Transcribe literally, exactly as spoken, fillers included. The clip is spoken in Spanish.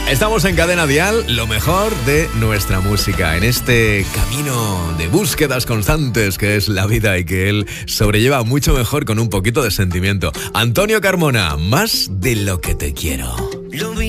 Estamos en Cadena Dial, lo mejor de nuestra música, en este camino de búsquedas constantes que es la vida y que él sobrelleva mucho mejor con un poquito de sentimiento. Antonio Carmona, Más de lo que te quiero.